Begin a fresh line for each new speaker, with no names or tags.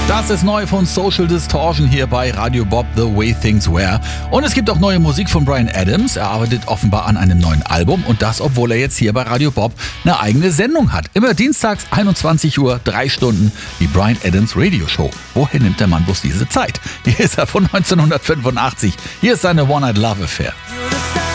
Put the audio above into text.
Das ist neu von Social Distortion hier bei Radio Bob, The Way Things Were. Und es gibt auch neue Musik von Bryan Adams. Er arbeitet offenbar an einem neuen Album und das, obwohl er jetzt hier bei Radio Bob eine eigene Sendung hat. Immer dienstags 21 Uhr, 3 Stunden, die Bryan Adams Radio Show. Woher nimmt der Mann bloß diese Zeit? Hier ist er von 1985. Hier ist seine One Night Love Affair.